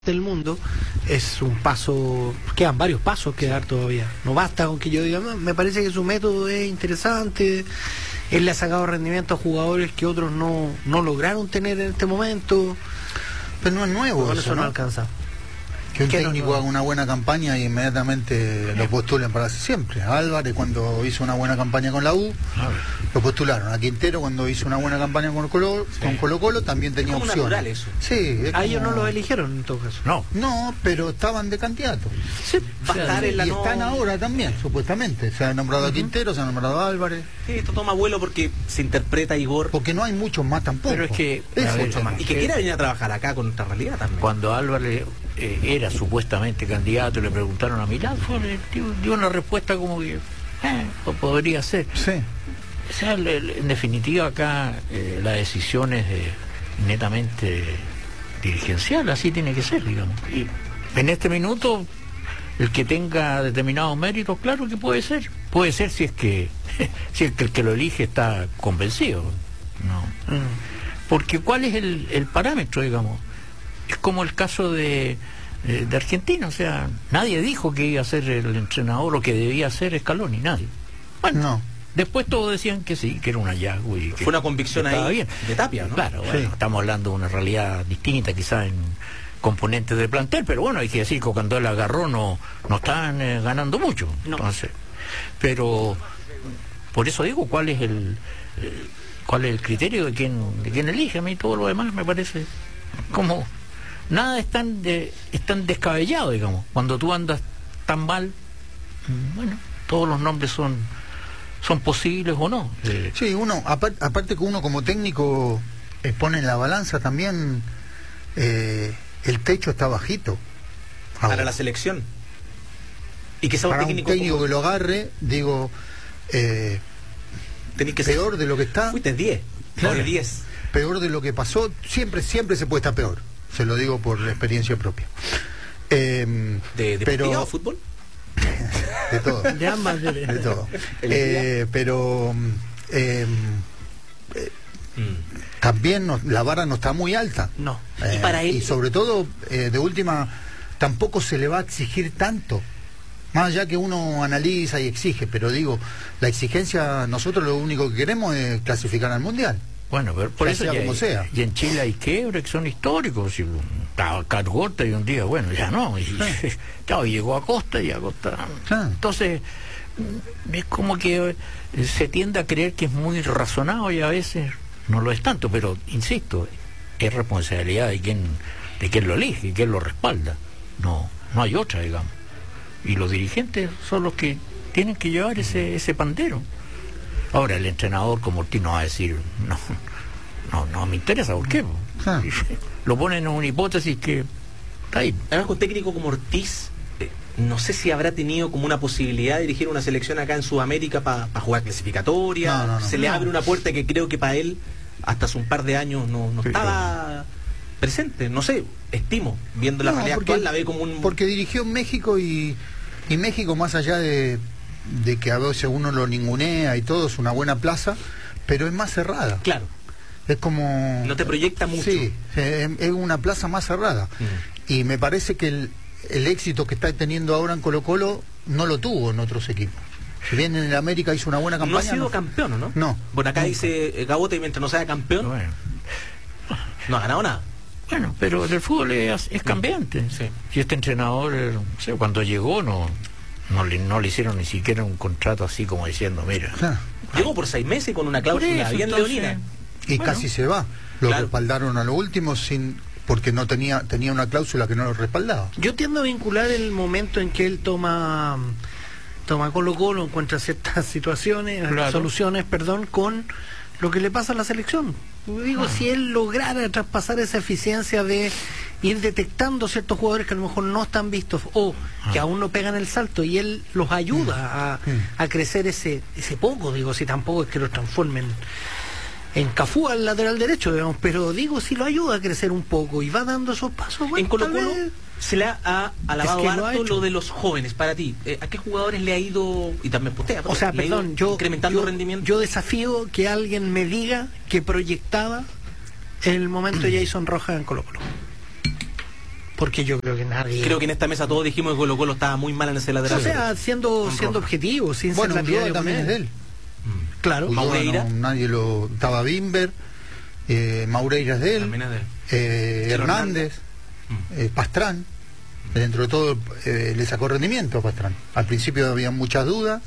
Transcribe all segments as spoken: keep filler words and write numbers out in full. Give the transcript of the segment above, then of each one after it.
del mundo, es un paso, quedan varios pasos que dar todavía. No basta con que yo diga, no, me parece que su método es interesante, él le ha sacado rendimiento a jugadores que otros no, no lograron tener en este momento. Pero no es nuevo, con eso, eso no ¿no? alcanza. Que un ¿Qué técnico no? haga una buena campaña y inmediatamente lo postulen para siempre. A Álvarez, cuando hizo una buena campaña con la U, lo postularon. A Quintero, cuando hizo una buena campaña con Colo, Sí. con Colo Colo, también tenía Es como opciones. natural eso. Sí, es A ellos como- no los eligieron en todo caso. No, No, pero estaban de candidato. Sí, Va a estar en la y no- están ahora también, supuestamente. Se ha nombrado a Quintero, se ha nombrado a Álvarez. Sí, esto toma vuelo porque se interpreta Igor. Porque no hay muchos más tampoco. pero es que Ese a es ver, el tema. Y que quiera venir a trabajar acá con nuestra realidad también. cuando Álvarez eh, era supuestamente candidato y le preguntaron a Milán, fue, dio, dio una respuesta como que eh, o podría ser. Sí. O sea, le- le- en definitiva acá eh, la decisión es eh, netamente dirigencial, así tiene que ser, digamos. Y en este minuto, el que tenga determinados méritos, claro que puede ser. Puede ser si es que si es que el que lo elige está convencido. No. Mm. Porque ¿cuál es el, el parámetro, digamos? Es como el caso de, de, de Argentina, o sea, nadie dijo que iba a ser el entrenador o que debía ser Scaloni, nadie. Bueno, No. después todos decían que sí, que era un hallazgo y que Fue una convicción estaba ahí bien. de Tapia, ¿no? Claro, bueno, Sí. estamos hablando de una realidad distinta, quizás en componentes del plantel, pero bueno, hay que decir que cuando él agarró no, no estaban eh, ganando mucho. No. Entonces, pero por eso digo, ¿cuál es el eh, cuál es el criterio de quién de quién elige? A mí todo lo demás me parece como nada es tan de, es tan descabellado, digamos. Cuando tú andas tan mal, mm, bueno, todos los nombres son son posibles o no. Eh, Sí, uno, apar- aparte que uno como técnico eh, pone en la balanza también, eh, el techo está bajito. Para Ahora, la selección. Y que sea un para un técnico, técnico como- que lo agarre, digo, eh, tenés que ser- peor de lo que está, Fuiste diez. Claro. De diez. peor de lo que pasó, siempre, siempre se puede estar peor. Se lo digo por experiencia propia. Eh, ¿De, de pero partida o fútbol? de todo. De ambas. De, De todo. Eh, pero mm, eh, Mm. también no- la vara no está muy alta. No. Eh, Y para él- y sobre todo, eh, de última, tampoco se le va a exigir tanto. Más allá que uno analiza y exige, pero digo, la exigencia, nosotros lo único que queremos es clasificar al Mundial. Bueno, pero por Ya eso sea ya como hay- sea. y en Chile hay quiebres que son históricos. Si estaba Cargota y un día, bueno, ya no. Y, claro, y llegó a Costa y a Costa. Claro. Entonces, mm, es como que eh, se tiende a creer que es muy razonado y a veces no lo es tanto, pero insisto, es responsabilidad de quien, de quien lo elige y quien lo respalda. No, no hay otra, digamos. Y los dirigentes son los que tienen que llevar ese, ese pandero. Ahora, el entrenador como Ortiz no va a decir, no, no, no me interesa, ¿por qué? Ah. Lo ponen en una hipótesis que está ahí. Además, con un técnico como Ortiz, eh, no sé si habrá tenido como una posibilidad de dirigir una selección acá en Sudamérica para jugar clasificatoria. No, no, no. Se le No. abre una puerta que creo que para él, hasta hace un par de años, no, no Sí, estaba presente. No sé, estimo, viendo la No, realidad porque- actual, la ve como un... Porque dirigió en México y, y México, más allá de, de que a veces uno lo ningunea y todo, es una buena plaza, pero es más cerrada. Claro, Es como... no te proyecta mucho. Sí, es, es una plaza más cerrada. Mm. Y me parece que el, el éxito que está teniendo ahora en Colo Colo no lo tuvo en otros equipos. Si bien en el América hizo una buena No ha campaña... sido no- campeón, ¿o ¿no? No. Bueno, acá Nunca. dice eh, Gabote, mientras no sea campeón, Bueno, no ha ganado nada. bueno, pero el fútbol es, es cambiante. Sí. Si este entrenador, eh, no sé, cuando llegó no, no, le, no le hicieron ni siquiera un contrato así como diciendo, mira. Claro. Llegó por seis meses con una Por cláusula eso, bien entonces, leonina. Y bueno, casi se va. Lo Claro. respaldaron a lo último sin porque no tenía tenía una cláusula que no lo respaldaba. Yo tiendo a vincular el momento en que él toma toma Colo Colo, encuentra ciertas situaciones, Claro. soluciones, perdón, con lo que le pasa a la selección. Digo, si él lograra traspasar esa eficiencia de ir detectando ciertos jugadores que a lo mejor no están vistos o que aún no pegan el salto y él los ayuda a, a crecer ese ese poco, digo, si tampoco es que los transformen en Cafú al lateral derecho, digamos, pero digo, si lo ayuda a crecer un poco y va dando esos pasos, bueno, En Colo tal Colo vez- se le ha, ha alabado Es que lo ha harto hecho. lo de los jóvenes. Para ti, eh, ¿a qué jugadores le ha ido, y también postea, O sea, le ha ido perdón, yo, incrementando yo, rendimiento? yo desafío que alguien me diga que proyectaba el momento de Jason Rojas en Colo Colo. Porque yo creo que nadie... Creo que en esta mesa todos dijimos que Colo Colo estaba muy mal en ese lateral. O sea, siendo, siendo objetivo, sin Bueno, ser Ulloa también es de él. Claro. Ulloa Maureira. no, nadie lo... Estaba Bimber, eh, Maureira es de él, También es de él. eh, Chelo Hernández, Mm. eh, Pastrán. Dentro de todo eh, le sacó rendimiento a Pastrán. Al principio había muchas dudas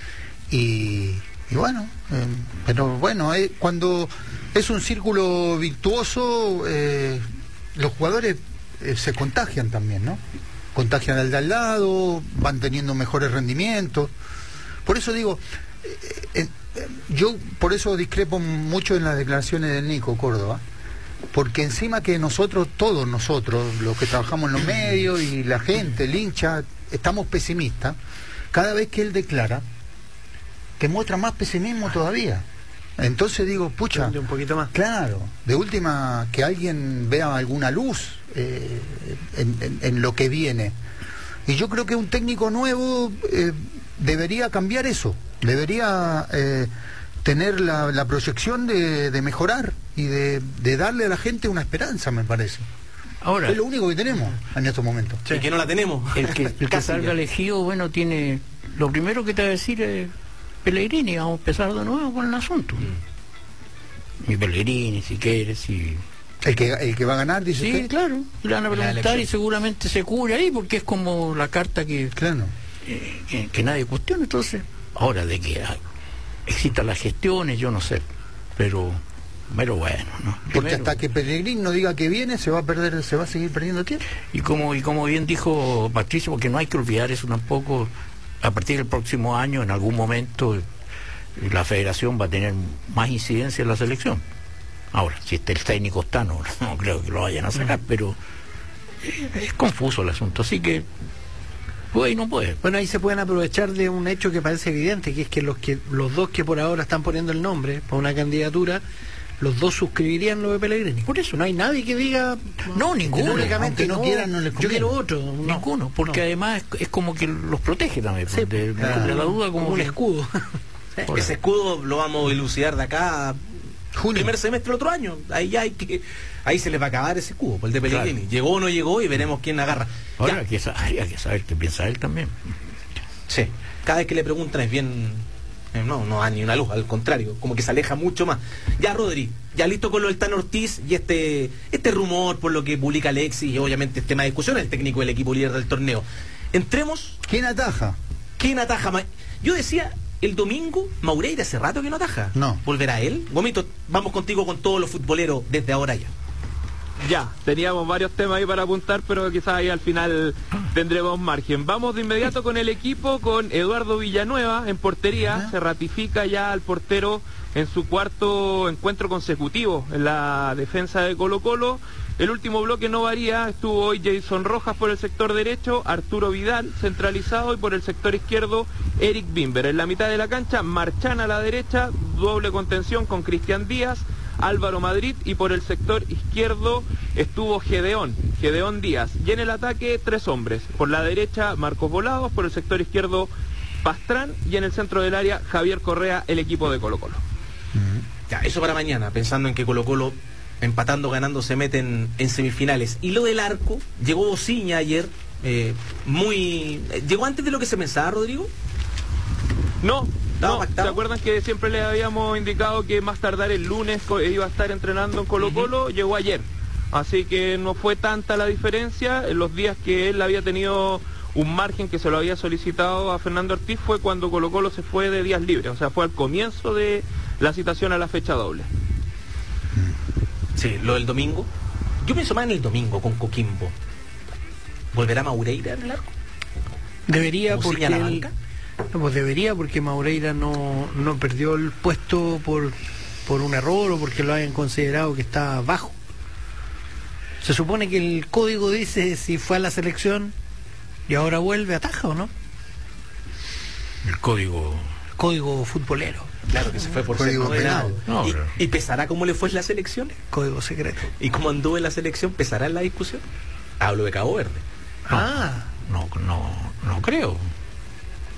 y, y bueno, eh, pero bueno, eh, cuando es un círculo virtuoso, eh, los jugadores eh, se contagian también, ¿no? Contagian al de al lado, van teniendo mejores rendimientos. Por eso digo, eh, eh, yo por eso discrepo mucho en las declaraciones de Nico Córdoba. Porque encima que nosotros, todos nosotros, los que trabajamos en los medios y la gente, el hincha, estamos pesimistas, cada vez que él declara, te muestra más pesimismo todavía. Entonces digo, pucha, un poquito más. Claro, de última que alguien vea alguna luz eh, en, en, en lo que viene. Y yo creo que un técnico nuevo eh, debería cambiar eso, debería eh, tener la, la proyección de, de mejorar y de, de darle a la gente una esperanza, me parece. Ahora, Es lo único que tenemos en estos momentos. Y que no la tenemos. el que, el que Casi salga ya. elegido, bueno, tiene... Lo primero que te va a decir es Pellegrini, vamos a empezar de nuevo con el asunto. Y Pellegrini, si quieres, si... El que, el que va a ganar, dice Sí, usted. claro, le van a La preguntar elección. y seguramente se cubre ahí porque es como la carta que, Claro. eh, que, que nadie cuestiona. Entonces, ahora de que ah, existan las gestiones, yo no sé, pero, pero bueno, ¿no? Porque Primero, hasta que Pellegrini no diga que viene, se va a perder, se va a seguir perdiendo tiempo. y como y como bien dijo Patricio, porque no hay que olvidar eso tampoco, a partir del próximo año, en algún momento, eh, la federación va a tener más incidencia en la selección. Ahora, si este el técnico está, no, no creo que lo vayan a sacar, pero eh, es confuso el asunto, así que puede y no puede. Bueno, ahí se pueden aprovechar de un hecho que parece evidente, que es que los que los dos que por ahora están poniendo el nombre para una candidatura, los dos suscribirían lo de Pellegrini. Por eso no hay nadie que diga No, ninguno. únicamente Aunque no quieran, no les yo conviene. quiero otro. No, Ninguno, porque no. además es, es como que los protege también, Sí, de, de- claro. de la duda como, como un que- escudo. Ahora, Ese escudo lo vamos a dilucidar de acá Junio. primer semestre del otro año. Ahí ya hay que, ahí se les va a acabar ese cubo, el de Pellegrini. Claro. Llegó o no llegó y veremos quién agarra. ahora Ya. hay que, sa- habría que saber qué piensa él también. Sí. Cada vez que le preguntan es bien. eh, No, no da ni una luz, al contrario, como que se aleja mucho más. Ya, Rodri, ya listo con lo del Tan Ortiz y este este rumor por lo que publica Alexis y obviamente este tema de discusión, el técnico del equipo líder del torneo. Entremos. ¿Quién ataja? ¿Quién ataja más? Yo decía, el domingo, Maureira hace rato que no ataja. No. ¿Volverá él? Gomito, vamos contigo con todos los futboleros desde ahora ya. Ya, teníamos varios temas ahí para apuntar, pero quizás ahí al final tendremos margen. Vamos de inmediato con el equipo, con Eduardo Villanueva en portería. Ajá. Se ratifica ya al portero en su cuarto encuentro consecutivo en la defensa de Colo-Colo. El último bloque no varía, estuvo hoy Jason Rojas por el sector derecho, Arturo Vidal centralizado y por el sector izquierdo Eric Bimber. En la mitad de la cancha, Marchán a la derecha, doble contención con Cristian Díaz, Álvaro Madrid y por el sector izquierdo estuvo Gedeón, Gedeón Díaz. Y en el ataque, tres hombres. Por la derecha, Marcos Volados, por el sector izquierdo, Pastrán y en el centro del área, Javier Correa, el equipo de Colo-Colo. Ya, eso para mañana, pensando en que Colo-Colo empatando, ganando, se meten en semifinales. Y lo del arco, llegó Bociña ayer, eh, muy... eh, ¿Llegó antes de lo que se pensaba, Rodrigo? No, ¿Estaba no, ¿se pactado? acuerdan que siempre les habíamos indicado que más tardar el lunes co- iba a estar entrenando en Colo-Colo? Llegó ayer, así que no fue tanta la diferencia. En los días que él había tenido un margen que se lo había solicitado a Fernando Ortiz fue cuando Colo-Colo se fue de días libres, o sea, fue al comienzo de la citación a la fecha doble. Sí, lo del domingo. Yo pienso más en el domingo con Coquimbo. ¿Volverá Maureira en el arco? Debería porque ¿Bociña a la él- banca? no, pues debería porque Maureira no, no perdió el puesto por, por un error o porque lo hayan considerado que está bajo. Se supone que el código dice si fue a la selección y ahora vuelve, ataja o no. El código... Código futbolero, Claro que se fue por ser Código condenado. penal. No, ¿Y, pero- y pesará cómo le fue en la selección? código secreto. ¿Y cómo anduvo en la selección? ¿Pesará en la discusión? Hablo de Cabo Verde. No, Ah, no, no, no creo.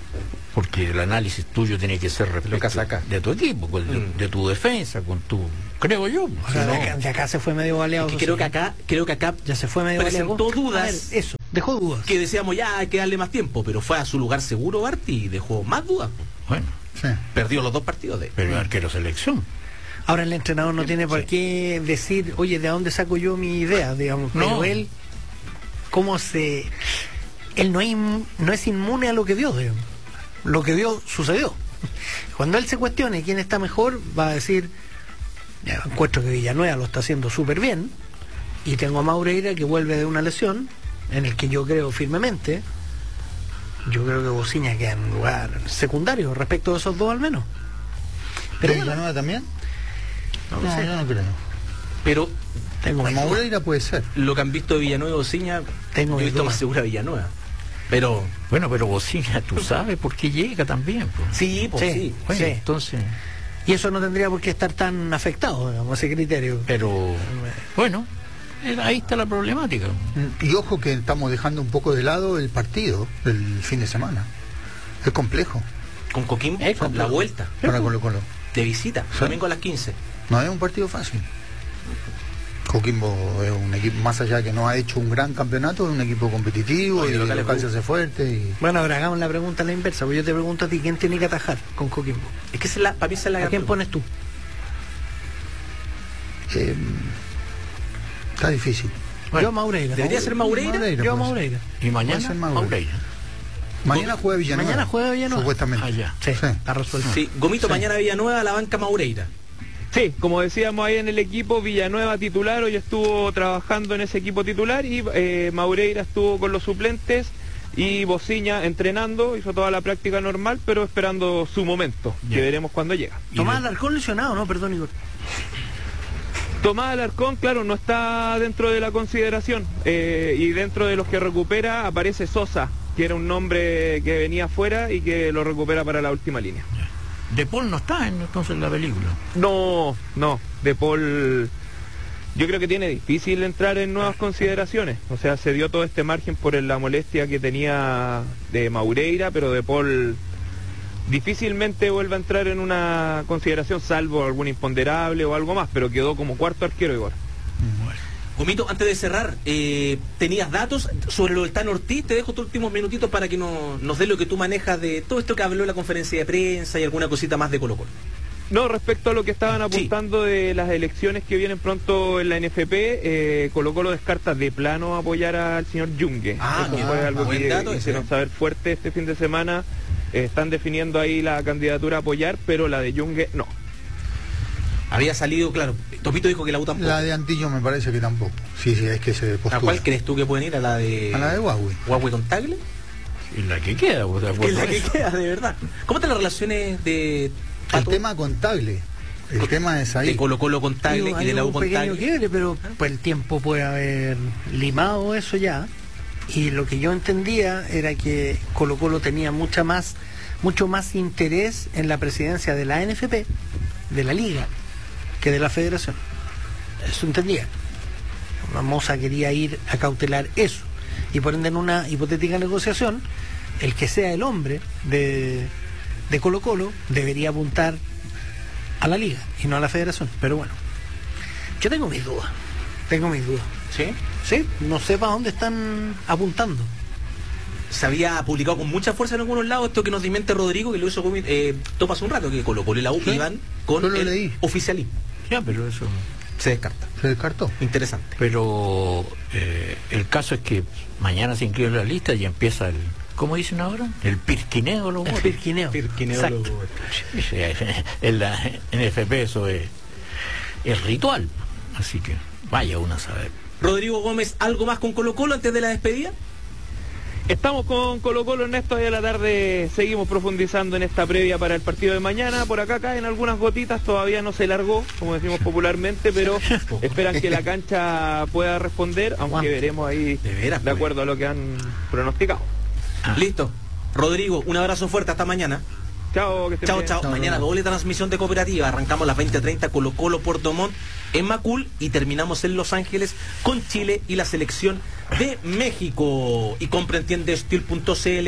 Porque el análisis tuyo tiene que ser respecto casaca. de tu equipo, con- de, Mm. de tu defensa, con tu Creo yo. O sea, Si de, no- acá, de acá se fue medio baleado. Es que eso creo sí. que acá, creo que acá Ya se fue medio presentó baleado. dudas. A ver, eso, dejó dudas. que decíamos ya hay que darle más tiempo, pero fue a su lugar seguro Barty y dejó más dudas. Bueno, Sí. Perdió los dos partidos de pero el arquero selección. Ahora el entrenador no tiene por qué decir, oye, ¿de dónde saco yo mi idea? Digamos, No. pero él, ¿cómo se...? Él no es, inmu- no es inmune a lo que vio, digamos. Lo que vio sucedió. Cuando él se cuestione quién está mejor, va a decir, ya, encuentro que Villanueva lo está haciendo súper bien, y tengo a Maureira que vuelve de una lesión, en el que yo creo firmemente, yo creo que Bociña queda en un lugar secundario respecto de esos dos al menos. Pero ¿Pero bueno, Villanueva también? no No, lo sé. yo no creo. Pero Tengo mis dudas. Maureira puede ser. lo que han visto de Villanueva y Bociña, Tengo yo he mis visto dudas. más segura a Villanueva. Pero Bueno, pero Bociña, tú sabes por qué llega también. Pues. sí, pues Sí. sí. Bueno, Sí. entonces, Y eso no tendría por qué estar tan afectado, digamos, ese criterio. pero bueno, eh, ahí está la problemática. Y ojo que estamos dejando un poco de lado el partido del fin de semana. Es complejo Con Coquimbo, Es la complejo. vuelta para Colo Colo. de visita, Sí. domingo a las quince. No es un partido fácil. Coquimbo es un equipo, más allá que no ha hecho un gran campeonato, es un equipo competitivo Oye, y el local es local se muy- hace fuerte. Y... Bueno, ahora hagamos la pregunta a la inversa, porque yo te pregunto a ti, ¿quién tiene que atajar con Coquimbo? Es que esa es la, para mí esa es la ¿A gran quién pregunta. pones tú? Eh, está difícil. Bueno, yo a Maureira. Debería ser Maureira. Maureira, Yo a pues. Maureira. Y mañana, Puede ser Maureira. Maureira. Mañana juega Villanueva. Mañana juega Villanueva. Supuestamente. Allá. Sí, Sí. está resuelto. Sí, Gomito, Sí. mañana Villanueva a la banca Maureira. Sí, como decíamos ahí en el equipo, Villanueva titular, hoy estuvo trabajando en ese equipo titular y eh, Maureira estuvo con los suplentes y Bociña entrenando, hizo toda la práctica normal, pero esperando su momento, Ya. que veremos cuándo llega. Y Tomás de- Alarcón lesionado, ¿no? Perdón, Igor. Tomás Alarcón, claro, no está dentro de la consideración eh, y dentro de los que recupera aparece Sosa, que era un nombre que venía afuera y que lo recupera para la última línea. De Paul no está en, entonces en la película. No, no, De Paul yo creo que tiene difícil entrar en nuevas consideraciones, o sea, se dio todo este margen por la molestia que tenía de Maureira, pero De Paul difícilmente vuelve a entrar en una consideración salvo algún imponderable o algo más, pero quedó como cuarto arquero igual. Gomito, antes de cerrar, eh, ¿tenías datos sobre lo del Tano Ortiz? Te dejo tus últimos minutitos para que no, nos dé lo que tú manejas de todo esto que habló en la conferencia de prensa y alguna cosita más de Colo Colo. No, respecto a lo que estaban Sí. apuntando de las elecciones que vienen pronto en la N F P, eh, Colo Colo descarta de plano apoyar al señor Yungue. Ah, Eso ya, fue algo buen que dato ese, hicieron ¿eh? saber fuerte este fin de semana. Eh, están definiendo ahí la candidatura a apoyar, pero la de Yungue no. Había salido, claro, Topito dijo que la U tampoco. La de Antillo me parece que tampoco. Sí, sí, es que se postula. ¿A cuál crees tú que pueden ir? ¿A la de... A la de Huawei. Huawei con Tagle? Y la que queda, pues, de Que es acuerdo la a que eso. queda, de verdad. ¿Cómo están las relaciones de... El Pato, tema contable. El Con- tema es ahí. de Colo Colo con Tagle Digo, y hay de la U un con pequeño Tagle? quiebre, pero pues, el tiempo puede haber limado eso ya. Y lo que yo entendía era que Colo Colo tenía mucha más, mucho más interés en la presidencia de la N F P, de la Liga, que de la Federación. Eso entendía. Moza quería ir a cautelar eso. Y por ende, en una hipotética negociación, el que sea el hombre de, de Colo Colo debería apuntar a la Liga y no a la Federación. Pero bueno, yo tengo mis dudas. Tengo mis dudas. ¿Sí? Sí, no sé para dónde están apuntando. Se había publicado con mucha fuerza en algunos lados esto que nos dimente Rodrigo, que lo hizo Gomi- eh, Topa hace un rato, que Colo Colo y la U Sí, iban con yo lo el leí. oficialismo. Ya, pero eso. Se descarta. Se descartó. Interesante. Pero eh, el caso es que mañana se inscribe en la lista y empieza el. ¿Cómo dicen ahora? El pirquineo, los El votos. pirquineo. Pirquineólogo. Exacto. En la N F P eso es, es ritual. Así que vaya uno a saber. Rodrigo Gómez, ¿algo más con Colo Colo antes de la despedida? Estamos con Colo Colo en esto, hoy a la tarde seguimos profundizando en esta previa para el partido de mañana. Por acá caen algunas gotitas, todavía no se largó, como decimos popularmente, pero esperan que la cancha pueda responder, aunque Aguante. veremos ahí De veras, de pues. acuerdo a lo que han pronosticado. Ah. Listo. Rodrigo, un abrazo fuerte, hasta mañana. Chao, que estén Chao, bien. chao. Mañana doble transmisión de Cooperativa. Arrancamos a las veinte treinta Colo Colo Puerto Montt en Macul y terminamos en Los Ángeles con Chile y la selección de México. Y compra entiende steel punto c l.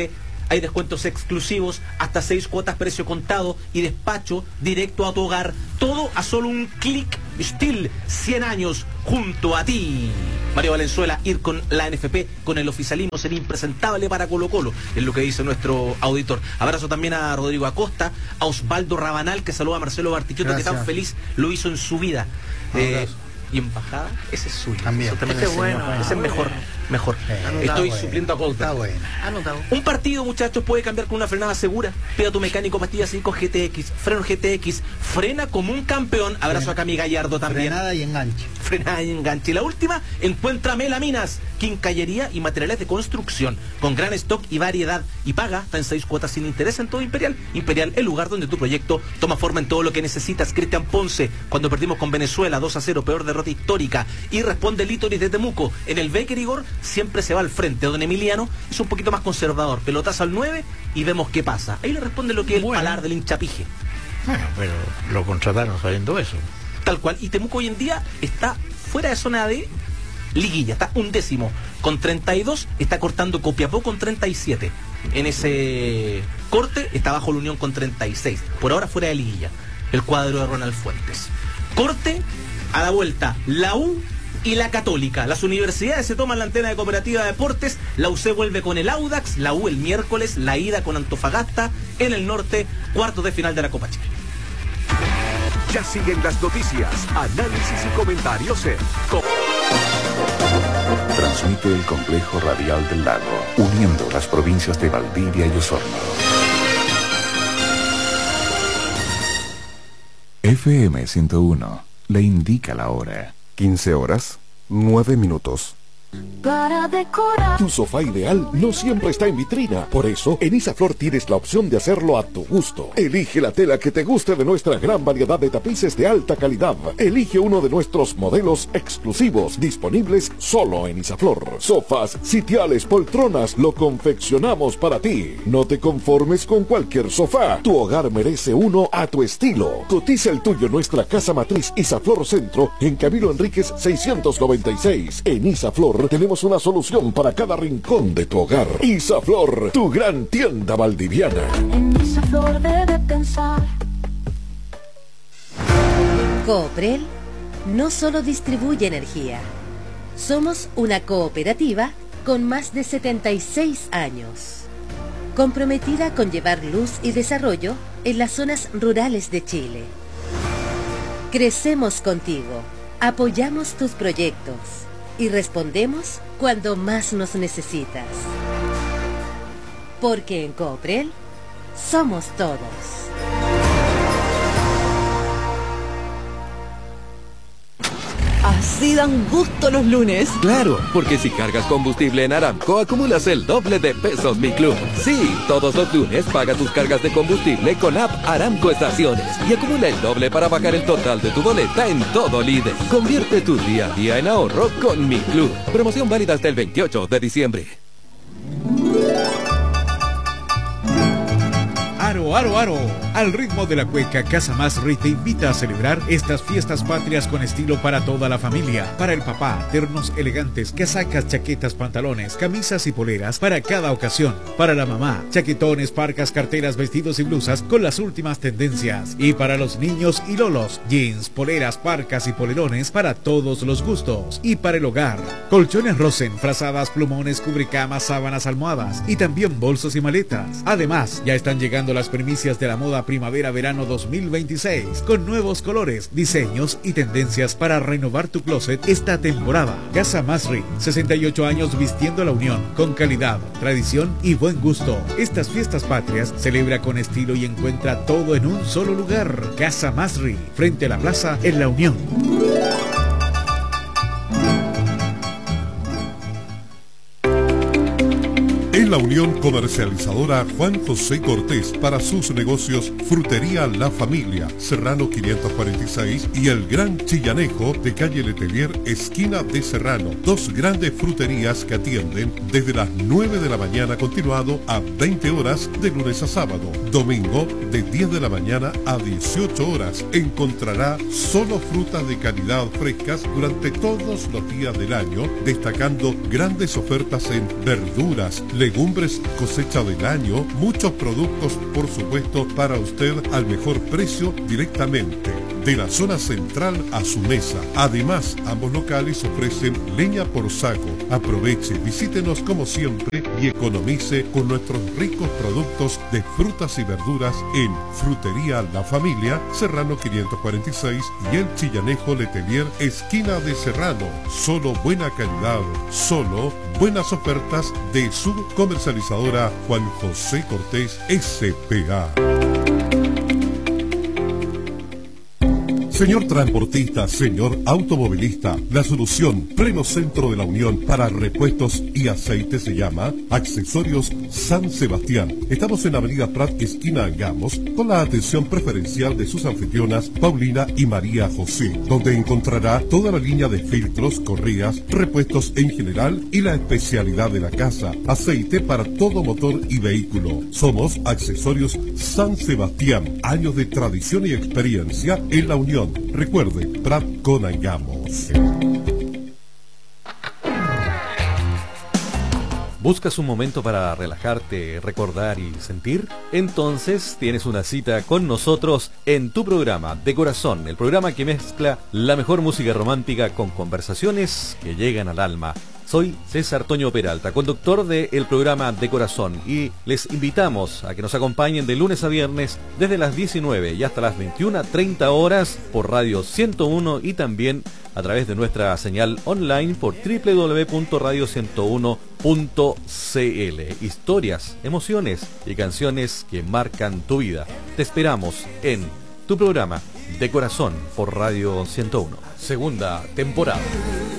hay descuentos exclusivos, hasta seis cuotas precio contado y despacho directo a tu hogar. Todo a solo un clic. Steel, cien años junto a ti. Mario Valenzuela, ir con la N F P, con el oficialismo sería impresentable para Colo Colo, es lo que dice nuestro auditor. Abrazo también a Rodrigo Acosta, a Osvaldo Rabanal, que saluda a Marcelo Bartichotto, que tan feliz lo hizo en su vida. Eh, y embajada, ese es suyo. También. También Ese es bueno, ese es bueno. mejor, mejor. Eh, Estoy bueno, supliendo a Goldberg. Está bueno. Anotado. Un partido, muchachos, puede cambiar con una frenada segura. Pida a tu mecánico pastillas cinco G T X, freno G T X, frena como un campeón. Abrazo a Cami Gallardo también. Frenada y enganche. Frenada y enganche. Y la última, encuentra Melaminas, quincallería y materiales de construcción, con gran stock y variedad. Y paga hasta en seis cuotas sin interés en todo Imperial. Imperial, el lugar donde tu proyecto toma forma en todo lo que necesitas. Cristian Ponce, cuando perdimos con Venezuela dos a cero, peor derrota histórica. Y responde Lítoris de Temuco. En el Becker Igor siempre se va al frente. Don Emiliano es un poquito más conservador. Pelotazo al nueve y vemos qué pasa. Ahí le responde lo que es el Bueno. palar del hinchapije. Bueno, pero lo contrataron sabiendo eso. Tal cual. Y Temuco hoy en día está fuera de zona de liguilla. Está un décimo con treinta y dos. Está cortando Copiapó con treinta y siete. En ese corte está bajo la Unión con treinta y seis. Por ahora fuera de liguilla. El cuadro de Ronald Fuentes. Corte a la vuelta. La U y la Católica. Las universidades se toman la antena de Cooperativa de Deportes. La U C vuelve con el Audax. La U el miércoles. La ida con Antofagasta. En el norte, cuartos de final de la Copa Chile. Ya siguen las noticias, análisis y comentarios en Co- Transmite el Complejo Radial del Lago, uniendo las provincias de Valdivia y Osorno. F M ciento uno le indica la hora. quince horas, nueve minutos. Para decorar. Tu sofá ideal no siempre está en vitrina. Por eso, en Isaflor tienes la opción de hacerlo a tu gusto. Elige la tela que te guste de nuestra gran variedad de tapices de alta calidad. Elige uno de nuestros modelos exclusivos, disponibles solo en Isaflor. Sofás, sitiales, poltronas, lo confeccionamos para ti. No te conformes con cualquier sofá. Tu hogar merece uno a tu estilo. Cotiza el tuyo en nuestra casa matriz Isaflor Centro, en Camilo Enríquez seiscientos noventa y seis. En Isaflor tenemos una solución para cada rincón de tu hogar. Isaflor, tu gran tienda valdiviana. En Isaflor debe pensar. Cooprel no solo distribuye energía. Somos una cooperativa con más de setenta y seis años, comprometida con llevar luz y desarrollo en las zonas rurales de Chile. Crecemos contigo, apoyamos tus proyectos y respondemos cuando más nos necesitas. Porque en Cooprel somos todos. Así dan gusto los lunes. Claro, porque si cargas combustible en Aramco, acumulas el doble de pesos Mi Club. Sí, todos los lunes paga tus cargas de combustible con app Aramco Estaciones y acumula el doble para bajar el total de tu boleta en todo líder. Convierte tu día a día en ahorro con Mi Club. Promoción válida hasta el veintiocho de diciembre. Aro, aro, aro. Al ritmo de la cueca, Casa Masri te invita a celebrar estas fiestas patrias con estilo para toda la familia. Para el papá, ternos elegantes, casacas, chaquetas, pantalones, camisas y poleras para cada ocasión. Para la mamá, chaquetones, parcas, carteras, vestidos y blusas con las últimas tendencias. Y para los niños y lolos, jeans, poleras, parcas y polerones para todos los gustos. Y para el hogar, colchones Rosen, frazadas, plumones, cubrecamas, sábanas, almohadas y también bolsos y maletas. Además, ya están llegando las primicias de la moda primavera-verano dos mil veintiséis, con nuevos colores, diseños y tendencias para renovar tu closet esta temporada. Casa Masri, sesenta y ocho años vistiendo la unión, con calidad, tradición y buen gusto. Estas fiestas patrias celebra con estilo y encuentra todo en un solo lugar. Casa Masri, frente a la plaza en La Unión. En la Unión Comercializadora Juan José Cortés, para sus negocios Frutería La Familia, Serrano quinientos cuarenta y seis y el Gran Chillanejo de calle Letelier, esquina de Serrano. Dos grandes fruterías que atienden desde las nueve de la mañana continuado a veinte horas de lunes a sábado. Domingo de diez de la mañana a dieciocho horas. Encontrará solo frutas de calidad frescas durante todos los días del año, destacando grandes ofertas en verduras, legumbres, legumbres cosecha del año, muchos productos por supuesto para usted al mejor precio directamente de la zona central a su mesa. Además, ambos locales ofrecen leña por saco. Aproveche, visítenos como siempre y economice con nuestros ricos productos de frutas y verduras en Frutería La Familia, Serrano quinientos cuarenta y seis y el Chillanejo Letelier, esquina de Serrano. Solo buena calidad, solo buenas ofertas de su comercializadora Juan José Cortés S P A. Señor transportista, señor automovilista, la solución Pleno Centro de la Unión para repuestos y aceites se llama Accesorios San Sebastián. Estamos en Avenida Prat, esquina Angamos, con la atención preferencial de sus anfitrionas Paulina y María José, donde encontrará toda la línea de filtros, correas, repuestos en general y la especialidad de la casa, aceite para todo motor y vehículo. Somos Accesorios San Sebastián, años de tradición y experiencia en la Unión. Recuerde, Prat con Angamos. ¿Buscas un momento para relajarte, recordar y sentir? Entonces tienes una cita con nosotros en tu programa De Corazón, el programa que mezcla la mejor música romántica con conversaciones que llegan al alma. Soy César Toño Peralta, conductor del programa De Corazón, y les invitamos a que nos acompañen de lunes a viernes desde las diecinueve y hasta las veintiuna treinta horas por Radio ciento uno y también a través de nuestra señal online por doble u doble u doble u punto radio ciento uno punto c l. Historias, emociones y canciones que marcan tu vida. Te esperamos en tu programa De Corazón por Radio ciento uno, segunda temporada.